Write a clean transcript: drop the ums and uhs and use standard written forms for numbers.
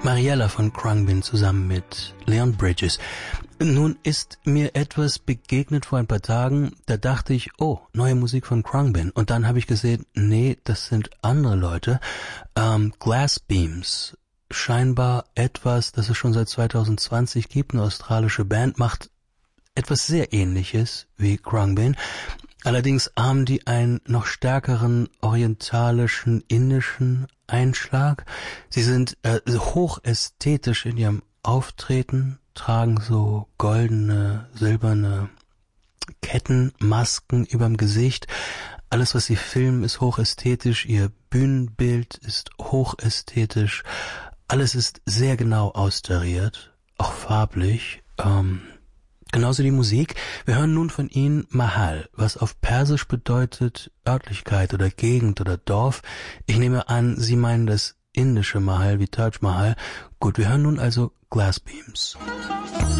Mariella von Khruangbin zusammen mit Leon Bridges. Nun ist mir etwas begegnet vor ein paar Tagen, da dachte ich, oh, neue Musik von Khruangbin. Und dann habe ich gesehen, nee, das sind andere Leute. Glass Beams, scheinbar etwas, das es schon seit 2020 gibt. Eine australische Band macht etwas sehr Ähnliches wie Khruangbin. Allerdings haben die einen noch stärkeren orientalischen, indischen Einschlag. Sie sind hochästhetisch in ihrem Auftreten, tragen so goldene, silberne Ketten, Masken überm Gesicht. Alles, was sie filmen, ist hochästhetisch. Ihr Bühnenbild ist hochästhetisch. Alles ist sehr genau austariert, auch farblich. Genauso die Musik. Wir hören nun von ihnen Mahal, was auf Persisch bedeutet Örtlichkeit oder Gegend oder Dorf. Ich nehme an, Sie meinen das indische Mahal wie Taj Mahal. Gut, wir hören nun also Glass Beams.